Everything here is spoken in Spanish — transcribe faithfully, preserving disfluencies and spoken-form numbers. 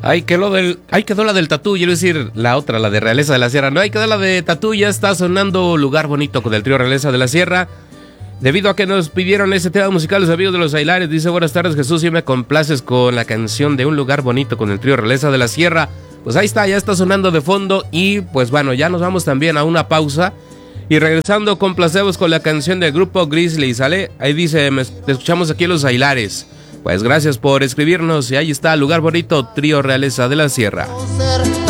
Ahí quedó, del, ahí quedó la del Tatú, yo iba a decir la otra, la de Realeza de la Sierra. No, ahí quedó la de Tatú, ya está sonando Lugar Bonito con el trío Realeza de la Sierra. Debido a que nos pidieron ese tema musical, los amigos de los Ailares, dice: buenas tardes, Jesús, si me complaces con la canción de Un Lugar Bonito con el trío Realeza de la Sierra. Pues ahí está, ya está sonando de fondo. Y pues bueno, ya nos vamos también a una pausa. Y regresando, complacemos con la canción del grupo Grizzly, ¿sale? Ahí dice: me, te escuchamos aquí en los Ailares. Pues gracias por escribirnos y ahí está, Lugar Bonito, trío Realeza de la Sierra.